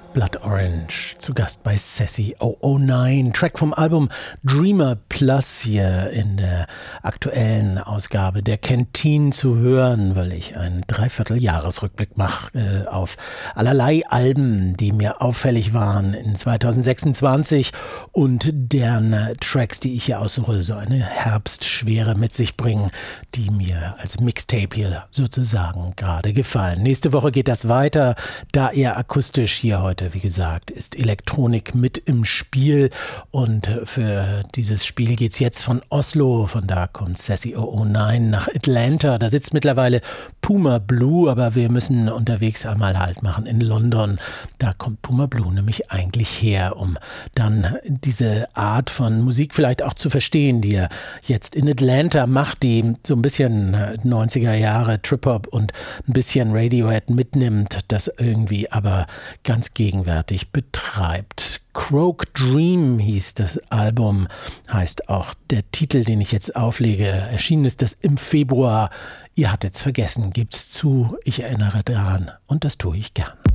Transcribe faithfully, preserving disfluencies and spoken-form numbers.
Blood Orange, zu Gast bei Sassy null null neun. Track vom Album Dreamer Plus hier in der aktuellen Ausgabe der Canteen zu hören, weil ich einen Dreivierteljahresrückblick mache äh, auf allerlei Alben, die mir auffällig waren in zweitausendsechsundzwanzig und deren äh, Tracks, die ich hier aussuche, so eine Herbstschwere mit sich bringen, die mir als Mixtape hier sozusagen gerade gefallen. Nächste Woche geht das weiter, da eher akustisch. Hier heute, wie gesagt, ist Elektronik mit im Spiel und für dieses Spiel geht es jetzt von Oslo, von da kommt Sassy null null neun nach Atlanta. Da sitzt mittlerweile Puma Blue, aber wir müssen unterwegs einmal Halt machen in London. Da kommt Puma Blue nämlich eigentlich her, um dann diese Art von Musik vielleicht auch zu verstehen, die er jetzt in Atlanta macht, die so ein bisschen neunziger Jahre Trip-Hop und ein bisschen Radiohead mitnimmt, das irgendwie aber ganz gegenwärtig betreibt. Croak Dream hieß das Album, heißt auch der Titel, den ich jetzt auflege. Erschienen ist das im Februar. Ihr hattet's vergessen, gebt's zu. Ich erinnere daran und das tue ich gern.